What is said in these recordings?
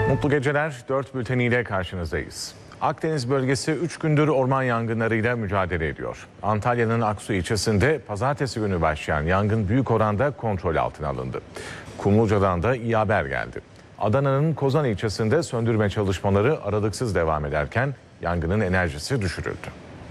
Mutlu geceler, 4 bülteniyle karşınızdayız. Akdeniz bölgesi 3 gündür orman yangınlarıyla mücadele ediyor. Antalya'nın Aksu ilçesinde pazartesi günü başlayan yangın büyük oranda kontrol altına alındı. Kumluca'dan da iyi haber geldi. Adana'nın Kozan ilçesinde söndürme çalışmaları aralıksız devam ederken yangının enerjisi düşürüldü.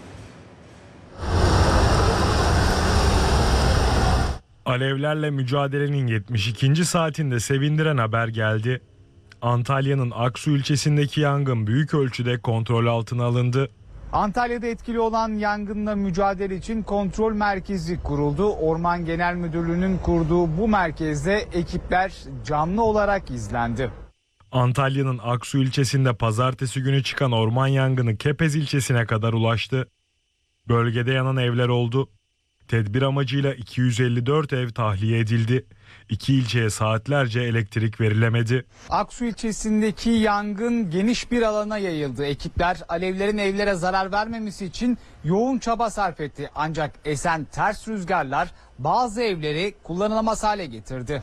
Alevlerle mücadelenin 72. saatinde sevindiren haber geldi. Antalya'nın Aksu ilçesindeki yangın büyük ölçüde kontrol altına alındı. Antalya'da etkili olan yangınla mücadele için kontrol merkezi kuruldu. Orman Genel Müdürlüğü'nün kurduğu bu merkezde ekipler canlı olarak izlendi. Antalya'nın Aksu ilçesinde pazartesi günü çıkan orman yangını Kepez ilçesine kadar ulaştı. Bölgede yanan evler oldu. Tedbir amacıyla 254 ev tahliye edildi. İki ilçeye saatlerce elektrik verilemedi. Aksu ilçesindeki yangın geniş bir alana yayıldı. Ekipler alevlerin evlere zarar vermemesi için yoğun çaba sarf etti. Ancak esen ters rüzgarlar bazı evleri kullanılamaz hale getirdi.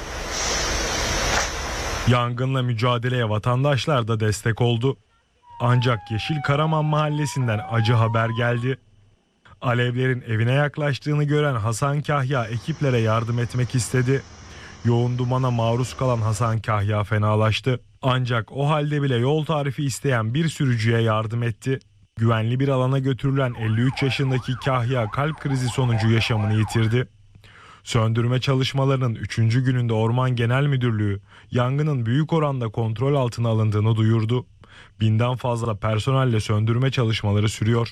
Yangınla mücadeleye vatandaşlar da destek oldu. Ancak Yeşil Karaman mahallesinden acı haber geldi. Alevlerin evine yaklaştığını gören Hasan Kahya ekiplere yardım etmek istedi. Yoğun dumana maruz kalan Hasan Kahya fenalaştı. Ancak o halde bile yol tarifi isteyen bir sürücüye yardım etti. Güvenli bir alana götürülen 53 yaşındaki Kahya kalp krizi sonucu yaşamını yitirdi. Söndürme çalışmalarının 3. gününde Orman Genel Müdürlüğü yangının büyük oranda kontrol altına alındığını duyurdu. 1000'den fazla personelle söndürme çalışmaları sürüyor.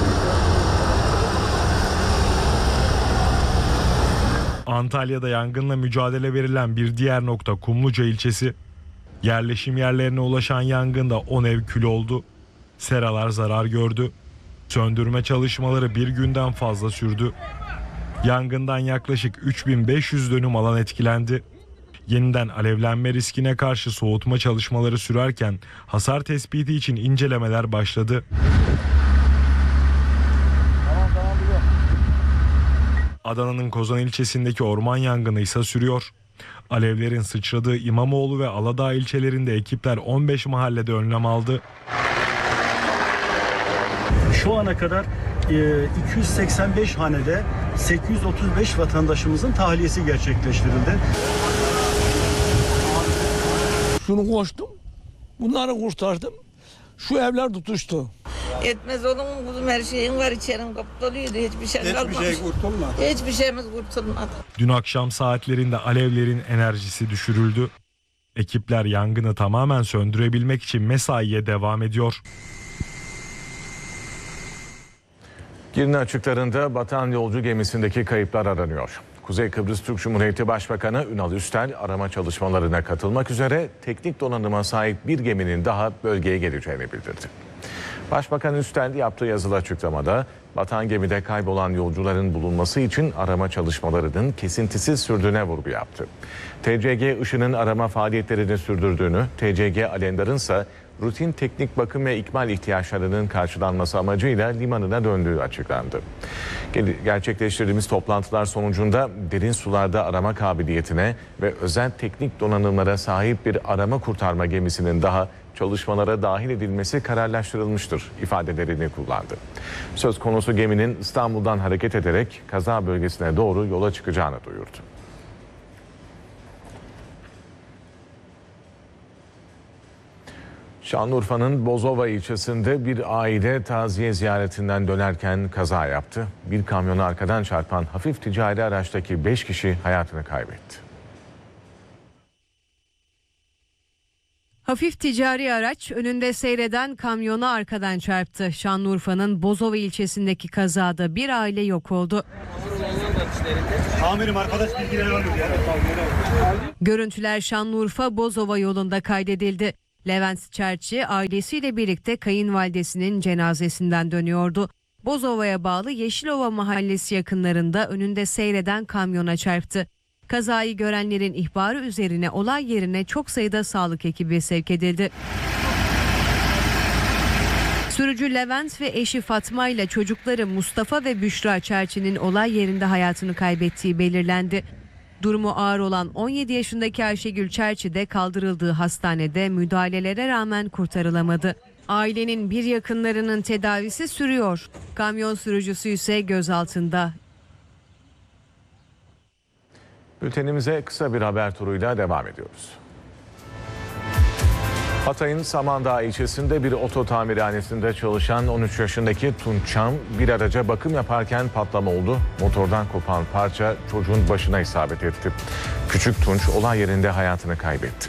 Antalya'da yangınla mücadele verilen bir diğer nokta Kumluca ilçesi. Yerleşim yerlerine ulaşan yangında 10 ev kül oldu. Seralar zarar gördü. Söndürme çalışmaları bir günden fazla sürdü. Yangından yaklaşık 3500 dönüm alan etkilendi. Yeniden alevlenme riskine karşı soğutma çalışmaları sürerken hasar tespiti için incelemeler başladı. Adana'nın Kozan ilçesindeki orman yangını ise sürüyor. Alevlerin sıçradığı İmamoğlu ve Aladağ ilçelerinde ekipler 15 mahallede önlem aldı. Şu ana kadar 285 hanede 835 vatandaşımızın tahliyesi gerçekleştirildi. Şunu koştum, bunları kurtardım. Şu evler tutuştu. Etmez olur mu kuzum, her şeyin var, içerin kapatılıyordu, hiçbir şey kalmamış. Hiçbir şey kurtulmadı. Hiçbir şeyimiz kurtulmadı. Dün akşam saatlerinde alevlerin enerjisi düşürüldü. Ekipler yangını tamamen söndürebilmek için mesaiye devam ediyor. Girne açıklarında batan yolcu gemisindeki kayıplar aranıyor. Kuzey Kıbrıs Türk Cumhuriyeti Başbakanı Ünal Üstel arama çalışmalarına katılmak üzere teknik donanıma sahip bir geminin daha bölgeye geleceğini bildirdi. Başbakan Üstel yaptığı yazılı açıklamada batan gemide kaybolan yolcuların bulunması için arama çalışmalarının kesintisiz sürdüğüne vurgu yaptı. TCG Işın'ın arama faaliyetlerini sürdürdüğünü, TCG Alendar'ın ise rutin teknik bakım ve ikmal ihtiyaçlarının karşılanması amacıyla limanına döndüğü açıklandı. Gerçekleştirdiğimiz toplantılar sonucunda derin sularda arama kabiliyetine ve özel teknik donanımlara sahip bir arama kurtarma gemisinin daha çalışmalara dahil edilmesi kararlaştırılmıştır ifadelerini kullandı. Söz konusu geminin İstanbul'dan hareket ederek kaza bölgesine doğru yola çıkacağını duyurdu. Şanlıurfa'nın Bozova ilçesinde bir aile taziye ziyaretinden dönerken kaza yaptı. Bir kamyonu arkadan çarpan hafif ticari araçtaki 5 kişi hayatını kaybetti. Hafif ticari araç önünde seyreden kamyonu arkadan çarptı. Şanlıurfa'nın Bozova ilçesindeki kazada bir aile yok oldu. Amirim arkadaş bilgileri alıyor. Görüntüler Şanlıurfa Bozova yolunda kaydedildi. Levent Çerçi ailesiyle birlikte kayınvalidesinin cenazesinden dönüyordu. Bozova'ya bağlı Yeşilova mahallesi yakınlarında önünde seyreden kamyona çarptı. Kazayı görenlerin ihbarı üzerine olay yerine çok sayıda sağlık ekibi sevk edildi. Sürücü Levent ve eşi Fatma ile çocukları Mustafa ve Büşra Çerçi'nin olay yerinde hayatını kaybettiği belirlendi. Durumu ağır olan 17 yaşındaki Ayşegül Çerçi de kaldırıldığı hastanede müdahalelere rağmen kurtarılamadı. Ailenin bir yakınlarının tedavisi sürüyor. Kamyon sürücüsü ise gözaltında. Bültenimize kısa bir haber turuyla devam ediyoruz. Hatay'ın Samandağ ilçesinde bir oto tamirhanesinde çalışan 13 yaşındaki Tunç Çam bir araca bakım yaparken patlama oldu. Motordan kopan parça çocuğun başına isabet etti. Küçük Tunç olay yerinde hayatını kaybetti.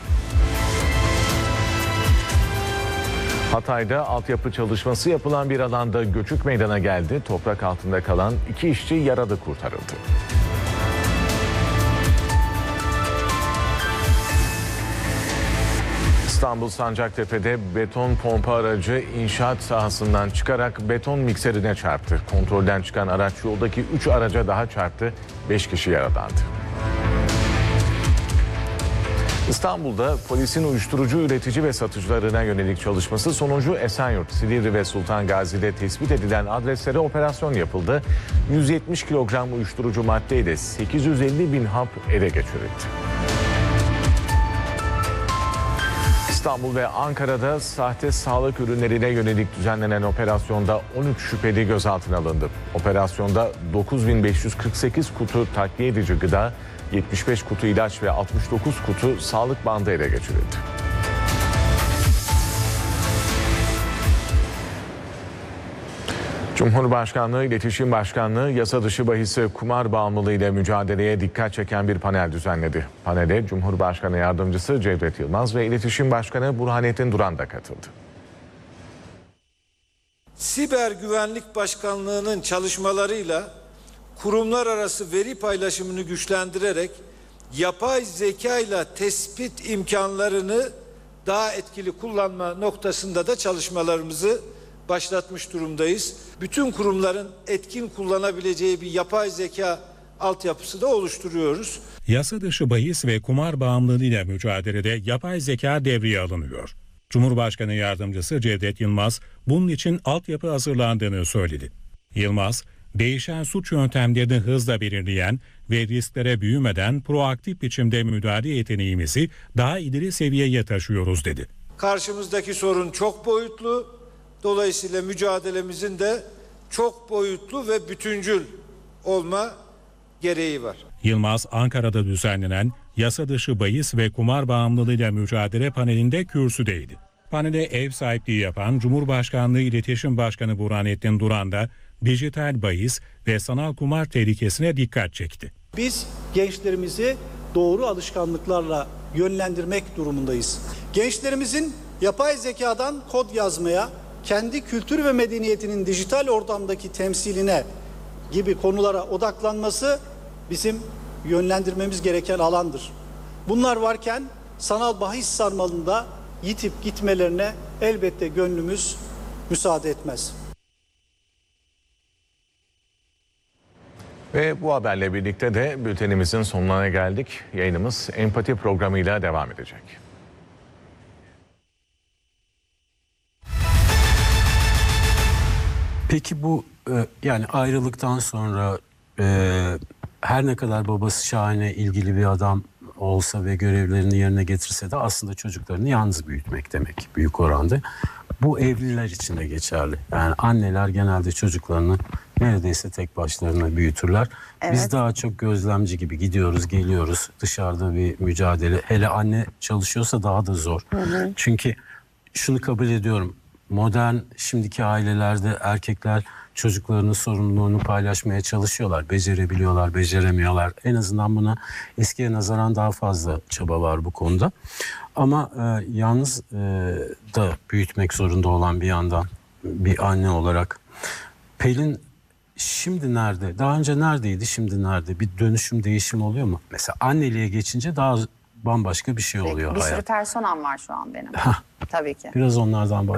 Hatay'da altyapı çalışması yapılan bir alanda göçük meydana geldi. Toprak altında kalan 2 işçi yaralı kurtarıldı. İstanbul Sancaktepe'de beton pompa aracı inşaat sahasından çıkarak beton mikserine çarptı. Kontrolden çıkan araç yoldaki 3 araca daha çarptı. 5 kişi yaralandı. İstanbul'da polisin uyuşturucu üretici ve satıcılarına yönelik çalışması sonucu Esenyurt, Silivri ve Sultan Gazi'de tespit edilen adreslere operasyon yapıldı. 170 kilogram uyuşturucu madde ile 850 bin hap ele geçirildi. İstanbul ve Ankara'da sahte sağlık ürünlerine yönelik düzenlenen operasyonda 13 şüpheli gözaltına alındı. Operasyonda 9548 kutu takviye edici gıda, 75 kutu ilaç ve 69 kutu sağlık bandı ele geçirildi. Cumhurbaşkanlığı İletişim Başkanlığı yasa dışı bahis ve kumar bağımlılığı ile mücadeleye dikkat çeken bir panel düzenledi. Panele Cumhurbaşkanı Yardımcısı Cevdet Yılmaz ve İletişim Başkanı Burhanettin Duran da katıldı. Siber Güvenlik Başkanlığı'nın çalışmalarıyla kurumlar arası veri paylaşımını güçlendirerek yapay zeka ile tespit imkanlarını daha etkili kullanma noktasında da çalışmalarımızı başlatmış durumdayız. Bütün kurumların etkin kullanabileceği bir yapay zeka altyapısı da oluşturuyoruz. Yasa dışı bahis ve kumar bağımlılığıyla mücadelede yapay zeka devreye alınıyor. Cumhurbaşkanı Yardımcısı Cevdet Yılmaz bunun için altyapı hazırlandığını söyledi. Yılmaz, değişen suç yöntemlerini hızla belirleyen ve risklere büyümeden proaktif biçimde müdahale yeteneğimizi daha ileri seviyeye taşıyoruz dedi. Karşımızdaki sorun çok boyutlu. Dolayısıyla mücadelemizin de çok boyutlu ve bütüncül olma gereği var. Yılmaz, Ankara'da düzenlenen yasa dışı bahis ve kumar bağımlılığıyla mücadele panelinde kürsüdeydi. Panele ev sahipliği yapan Cumhurbaşkanlığı İletişim Başkanı Burhanettin Duran da dijital bahis ve sanal kumar tehlikesine dikkat çekti. Biz gençlerimizi doğru alışkanlıklarla yönlendirmek durumundayız. Gençlerimizin yapay zekadan kod yazmaya, kendi kültür ve medeniyetinin dijital ortamdaki temsiline gibi konulara odaklanması bizim yönlendirmemiz gereken alandır. Bunlar varken sanal bahis sarmalında yitip gitmelerine elbette gönlümüz müsaade etmez. Ve bu haberle birlikte de bültenimizin sonuna geldik. Yayınımız Empati programıyla devam edecek. Peki bu yani ayrılıktan sonra her ne kadar babası şahane ilgili bir adam olsa ve görevlerini yerine getirse de aslında çocuklarını yalnız büyütmek demek büyük oranda. Bu evliler için de geçerli. Yani anneler genelde çocuklarını neredeyse tek başlarına büyütürler. Evet. Biz daha çok gözlemci gibi gidiyoruz, geliyoruz. Dışarıda bir mücadele. Hele anne çalışıyorsa daha da zor. Hı. Çünkü şunu kabul ediyorum. Modern şimdiki ailelerde erkekler çocuklarının sorumluluğunu paylaşmaya çalışıyorlar. Becerebiliyorlar, beceremiyorlar. En azından buna eskiye nazaran daha fazla çaba var bu konuda. Ama yalnız da büyütmek zorunda olan bir yandan bir anne olarak. Pelin şimdi nerede? Daha önce neredeydi, şimdi nerede? Bir dönüşüm, değişim oluyor mu? Mesela anneliğe geçince daha bambaşka bir şey oluyor. Bir sürü personam var şu an benim. Tabii ki. Biraz onlardan bahsedelim.